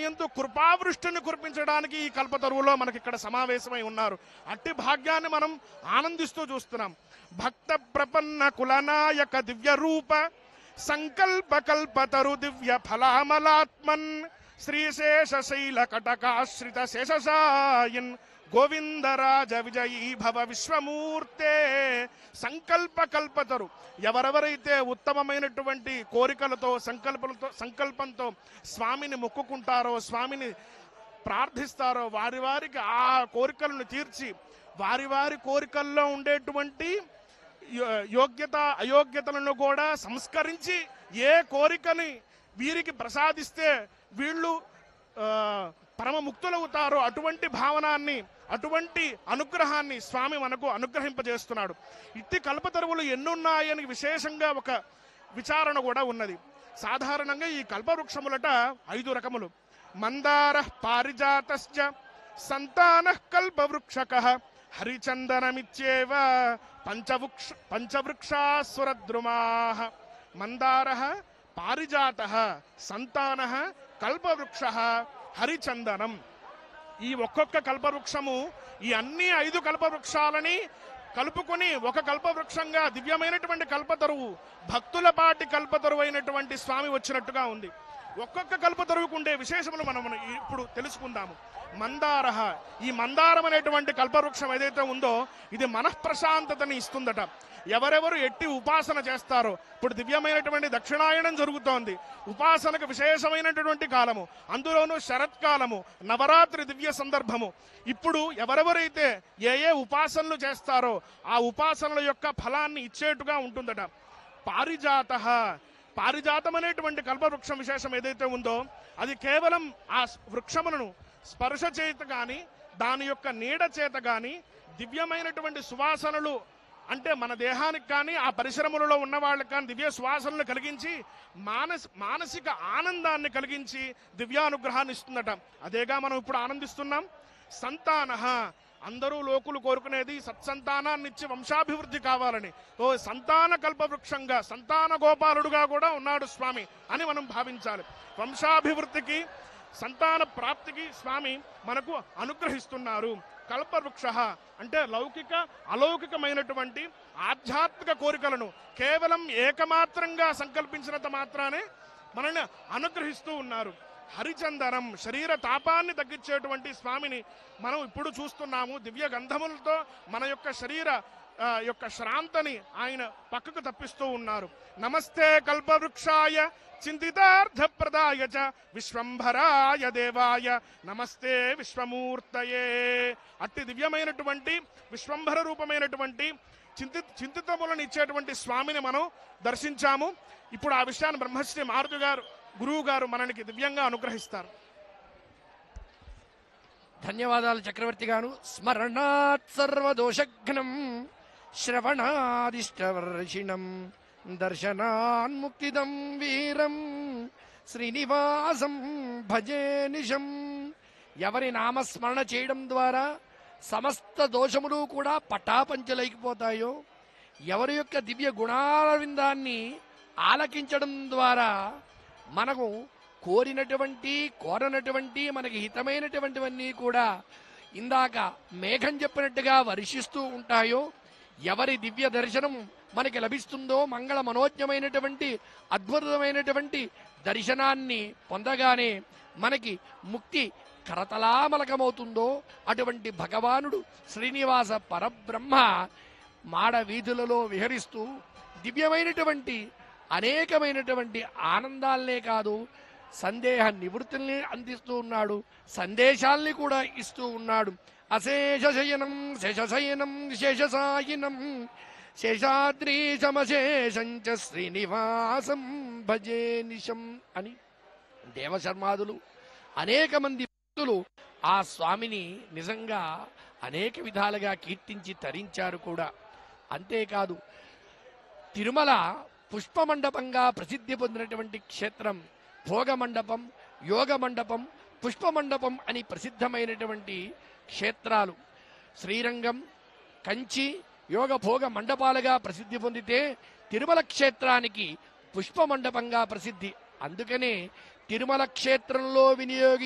యందు కృపావృష్టిని కురిపించడానికి ఈ కల్పతరువులో మనకి ఇక్కడ సమావేశమై ఉన్నారు. అట్టి భాగ్యాన్ని మనం ఆనందిస్తూ చూస్తున్నాం. భక్త ప్రపన్న కులనాయక దివ్య రూప సంకల్ప కల్పతరు దివ్య ఫలామలాత్మన్ శ్రీశేషశైల కటకాశ్రిత శేషసాయన్ గోవిందరాజ విజయీ భవ విశ్వమూర్తే. సంకల్ప కల్పతరు, ఎవరెవరైతే ఉత్తమమైనటువంటి కోరికలతో సంకల్పంతో స్వామిని మొక్కుకుంటారో, స్వామిని ప్రార్థిస్తారో, వారి వారికి ఆ కోరికలను తీర్చి వారి వారి కోరికల్లో ఉండేటువంటి యోగ్యత అయోగ్యతలను కూడా సంస్కరించి ఏ కోరికని వీరికి ప్రసాదిస్తే వీళ్ళు పరమముక్తులవుతారో అటువంటి భావనాన్ని, అటువంటి అనుగ్రహాన్ని స్వామి మనకు అనుగ్రహింపజేస్తున్నాడు. ఇట్టి కల్పతరువులు ఎన్నున్నాయని విశేషంగా ఒక విచారణ కూడా ఉన్నది. సాధారణంగా ఈ కల్పవృక్షములట 5 రకములు. మందార పారిజాతశ్చ సంతాన కల్పవృక్షక హరిచందనమిచ్చేవ పంచవృక్షాసురద్రుమా. మందార పారిజాత సంతాన కల్పవృక్ష హరిచందనం. ఈ ఒక్కొక్క కల్పవృక్షము ఈ అన్ని 5 కల్పవృక్షాలని కలుపుకొని ఒక కల్పవృక్షంగా దివ్యమైనటువంటి కల్పతరువు, భక్తుల పాటి కల్పతరువు అయినటువంటి స్వామి వచ్చినట్టుగా ఉంది. ఒక్కొక్క కల్పతరువుకు ఉండే విశేషములు మనం ఇప్పుడు తెలుసుకుందాము. మందార, ఈ మందారం అనేటువంటి కల్పవృక్షం ఏదైతే ఉందో ఇది మనఃప్రశాంతతని ఇస్తుందట. ఎవరెవరు ఎట్టి ఉపాసన చేస్తారో, ఇప్పుడు దివ్యమైనటువంటి దక్షిణాయనం జరుగుతోంది, ఉపాసనకు విశేషమైనటువంటి కాలము, అందులోనూ శరత్కాలము, నవరాత్రి దివ్య సందర్భము. ఇప్పుడు ఎవరెవరైతే ఏ ఏ ఉపాసనలు చేస్తారో ఆ ఉపాసనల యొక్క ఫలాన్ని ఇచ్చేట్టుగా ఉంటుందట. పారిజాత, పారిజాతం అనేటువంటి కల్పవృక్షం విశేషం ఏదైతే ఉందో అది కేవలం ఆ వృక్షములను స్పర్శ చేత కానీ దాని యొక్క నీడ చేత కానీ దివ్యమైనటువంటి సువాసనలు, అంటే మన దేహానికి కానీ ఆ పరిశ్రమలలో ఉన్న వాళ్ళకి కానీ దివ్య సువాసనలు కలిగించి మానసిక ఆనందాన్ని కలిగించి దివ్యానుగ్రహాన్ని ఇస్తుందట. అదేగా మనం ఇప్పుడు ఆనందిస్తున్నాం. సంతాన, అందరూ లోకులు కోరుకునేది సత్సంతానాన్ని ఇచ్చి వంశాభివృద్ధి కావాలని. ఓ సంతాన కల్పవృక్షంగా, సంతాన గోపాలుడుగా కూడా ఉన్నాడు స్వామి అని మనం భావించాలి. వంశాభివృద్ధికి, సంతాన ప్రాప్తికి స్వామి మనకు అనుగ్రహిస్తున్నారు. కల్పవృక్ష అంటే లౌకిక అలౌకికమైనటువంటి ఆధ్యాత్మిక కోరికలను కేవలం ఏకమాత్రంగా సంకల్పించినంత మాత్రానే మనల్ని అనుగ్రహిస్తూ ఉన్నారు. హరిచందనం, శరీర తాపాన్ని తగ్గించేటువంటి స్వామిని మనం ఇప్పుడు చూస్తున్నాము. దివ్య గంధములతో మన యొక్క శరీర యొక్క శ్రాంతని ఆయన పక్కకు తప్పిస్తూ ఉన్నారు. నమస్తే కల్పవృక్షాయ చింతితార్థప్రదాయ చ విశ్వంభరాయ దేవాయ నమస్తే విశ్వమూర్తయే. అట్టి దివ్యమైనటువంటి విశ్వంభర రూపమైనటువంటి చింతితములను ఇచ్చేటువంటి స్వామిని మనం దర్శించాము. ఇప్పుడు ఆ విషయాన్ని బ్రహ్మశ్రీ మారుతి గారు, గురువు గారు మనకి దివ్యంగా అనుగ్రహిస్తారు. ధన్యవాదాలు చక్రవర్తి గారు. స్మరణాత్ సర్వదోషఘ్నం శ్రవణాదిష్టవర్షిణం దర్శనాన్ముక్తిదం వీరం శ్రీనివాసం భజే నిశం. ఎవరి నామస్మరణ చేయడం ద్వారా సమస్త దోషములు కూడా పటాపంచలైపోతాయో, ఎవరి యొక్క దివ్య గుణారవిందాన్ని ఆలకించడం ద్వారా మనకు కోరనటువంటి మనకి హితమైనటువంటివన్నీ కూడా ఇందాక మేఘం చెప్పినట్టుగా వర్షిస్తూ ఉంటాయో, ఎవరి దివ్య దర్శనం మనకి లభిస్తుందో, మంగళ మనోజ్ఞమైనటువంటి అద్భుతమైనటువంటి దర్శనాన్ని పొందగానే మనకి ముక్తి కరతలామలకమవుతుందో అటువంటి భగవానుడు శ్రీనివాస పరబ్రహ్మ మాడ వీధులలో విహరిస్తూ దివ్యమైనటువంటి అనేకమైనటువంటి ఆనందాలనే కాదు, సందేహ నివృత్తుల్ని అందిస్తూ ఉన్నాడు, సందేశాల్ని కూడా ఇస్తూ ఉన్నాడు. అశేషశయనం శేషశయనం శేషసాయినం శేషాద్రి సమశేషంచ శ్రీనివాసం భజే నిశం అని దేవశర్మాదులు అనేక మంది భక్తులు ఆ స్వామిని నిజంగా అనేక విధాలుగా కీర్తించి తరించారు కూడా. అంతేకాదు తిరుమల పుష్పమండపంగా ప్రసిద్ధి పొందినటువంటి క్షేత్రం. భోగమండపం, యోగ మండపం, పుష్పమండపం అని ప్రసిద్ధమైనటువంటి క్షేత్రాలు. శ్రీరంగం, కంచి యోగ భోగ మండపాలుగా ప్రసిద్ధి పొందితే తిరుమల క్షేత్రానికి పుష్పమండపంగా ప్రసిద్ధి. అందుకనే తిరుమల క్షేత్రంలో